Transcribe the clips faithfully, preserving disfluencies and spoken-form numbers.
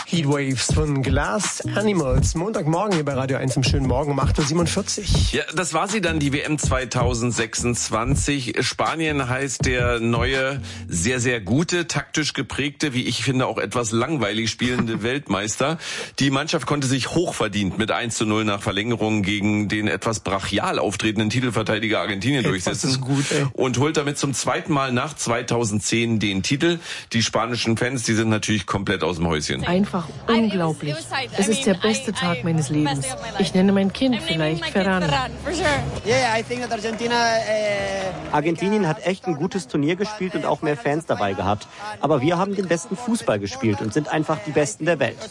Heatwaves von Glass Animals. Montagmorgen hier bei Radio eins im schönen Morgen um acht Uhr siebenundvierzig. Ja, das war sie dann, die W M zwanzig sechsundzwanzig. Spanien heißt der neue, sehr, sehr gute, taktisch geprägte, wie ich finde auch etwas langweilig spielende Weltmeister. Die Mannschaft konnte sich hochverdient mit eins zu null nach Verlängerung gegen den etwas brachial auftretenden Titelverteidiger Argentinien hey, durchsetzen. Das ist gut, ey. Und holt damit zum zweiten Mal nach zweitausendzehn den Titel. Die spanischen Fans, die sind natürlich komplett aus dem Häuschen. Einfach unglaublich. Es ist der beste Tag meines Lebens. Ich nenne mein Kind vielleicht Ferran. Argentinien hat echt ein gutes Turnier gespielt und auch mehr Fans dabei gehabt. Aber wir haben den besten Fußball gespielt und sind einfach die Besten der Welt.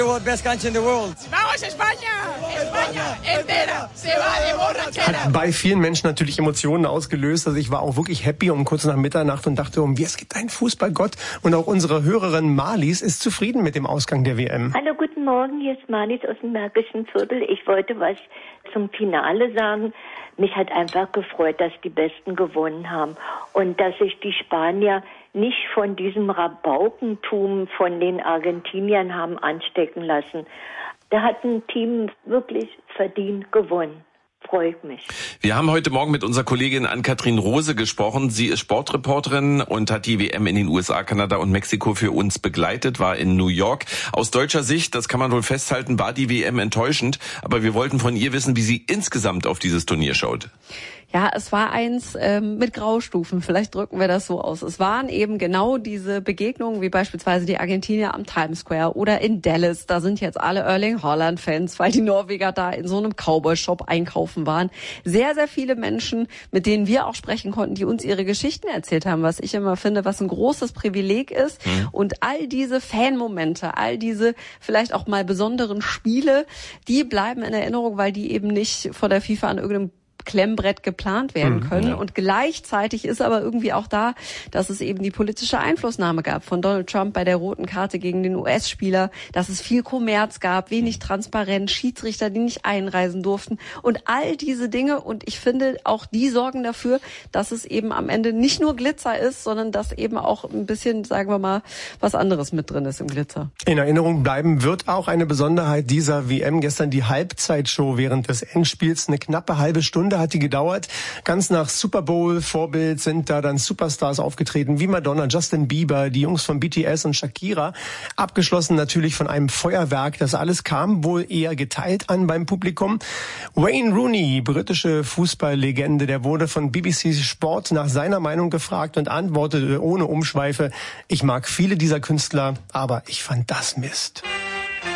Hat bei vielen Menschen natürlich Emotionen ausgelöst. Also ich war auch wirklich happy um kurz nach Mitternacht und dachte, um wie es gibt einen Fußballgott. Und auch unsere Hörerin Marlies ist zufrieden mit dem Ausgang der W M. Hallo, guten Morgen, hier ist Marlies aus dem Märkischen Viertel. Ich wollte was zum Finale sagen. Mich hat einfach gefreut, dass die Besten gewonnen haben und dass sich die Spanier nicht von diesem Rabaukentum von den Argentiniern haben anstecken lassen. Da hat ein Team wirklich verdient gewonnen. Freut mich. Wir haben heute Morgen mit unserer Kollegin Ann-Kathrin Rose gesprochen. Sie ist Sportreporterin und hat die W M in den U S A, Kanada und Mexiko für uns begleitet, war in New York. Aus deutscher Sicht, das kann man wohl festhalten, war die W M enttäuschend. Aber wir wollten von ihr wissen, wie sie insgesamt auf dieses Turnier schaut. Ja, es war eins ähm, mit Graustufen, vielleicht drücken wir das so aus. Es waren eben genau diese Begegnungen, wie beispielsweise die Argentinier am Times Square oder in Dallas. Da sind jetzt alle Erling Haaland-Fans, weil die Norweger da in so einem Cowboy-Shop einkaufen waren. Sehr, sehr viele Menschen, mit denen wir auch sprechen konnten, die uns ihre Geschichten erzählt haben, was ich immer finde, was ein großes Privileg ist. Mhm. Und all diese Fanmomente, all diese vielleicht auch mal besonderen Spiele, die bleiben in Erinnerung, weil die eben nicht vor der FIFA an irgendeinem Klemmbrett geplant werden können. Ja. Und gleichzeitig ist aber irgendwie auch da, dass es eben die politische Einflussnahme gab von Donald Trump bei der roten Karte gegen den U S-Spieler, dass es viel Kommerz gab, wenig Transparenz, Schiedsrichter, die nicht einreisen durften und all diese Dinge. Und ich finde, auch die sorgen dafür, dass es eben am Ende nicht nur Glitzer ist, sondern dass eben auch ein bisschen, sagen wir mal, was anderes mit drin ist im Glitzer. In Erinnerung bleiben wird auch eine Besonderheit dieser W M. Gestern die Halbzeitshow während des Endspiels. Eine knappe halbe Stunde hat die gedauert. Ganz nach Super Bowl Vorbild sind da dann Superstars aufgetreten, wie Madonna, Justin Bieber, die Jungs von B T S und Shakira. Abgeschlossen natürlich von einem Feuerwerk. Das alles kam wohl eher geteilt an beim Publikum. Wayne Rooney, britische Fußballlegende, der wurde von B B C Sport nach seiner Meinung gefragt und antwortete ohne Umschweife: Ich mag viele dieser Künstler, aber ich fand das Mist.